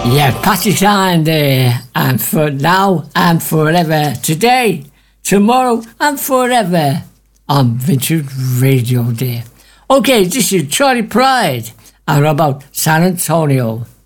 Yeah, Patsy Cline there, and for now and forever, today, tomorrow and forever on Vintage Radio Day. Okay, this is Charlie Pride and about San Antonio.